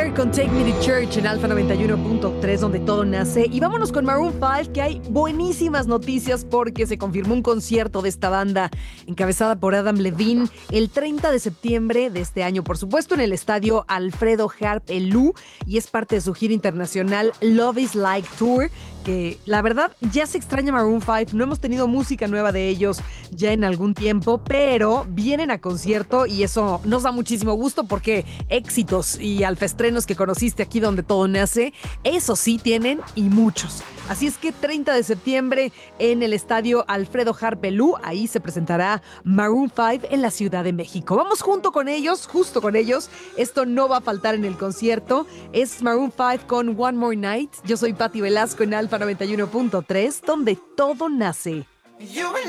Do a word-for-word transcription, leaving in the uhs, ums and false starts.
Hair con Take Me to Church en Alfa noventa y uno punto tres, donde todo nace. Y vámonos con Maroon cinco, que hay buenísimas noticias porque se confirmó un concierto de esta banda encabezada por Adam Levine el treinta de septiembre de este año, por supuesto en el estadio Alfredo Harp Elú, y es parte de su gira internacional Love is Like Tour, que la verdad ya se extraña Maroon cinco. No hemos tenido música nueva de ellos ya en algún tiempo, pero vienen a concierto y eso nos da muchísimo gusto porque éxitos y alfestrenos que conociste aquí donde todo nace, eso sí tienen y muchos. Así es que treinta de septiembre en el estadio Alfredo Harp Elú, ahí se presentará Maroon cinco en la Ciudad de México. Vamos junto con ellos, justo con ellos. Esto no va a faltar en el concierto. Es Maroon cinco con One More Night. Yo soy Patti Velasco en Alfa noventa y uno punto tres, donde todo nace.